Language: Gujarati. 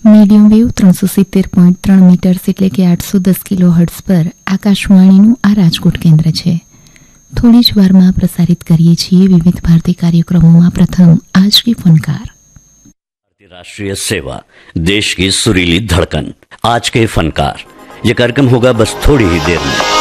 મીડિયમ વેવ 370.3 મીટર્સ એટલે કે 810 કિલો હર્ટ્ઝ પર આકાશવાણીનું આ રાજકોટ કેન્દ્ર છે. થોડી જ વારમાં પ્રસારિત કરીએ છીએ વિવિધ ભારતી કાર્યક્રમોમાં प्रथम आज की फनकार. राष्ट्रीय सेवा, देश की सुरीली धड़कन. आज के फनकार, ये कार्यक्रम होगा बस थोड़ी ही देर में.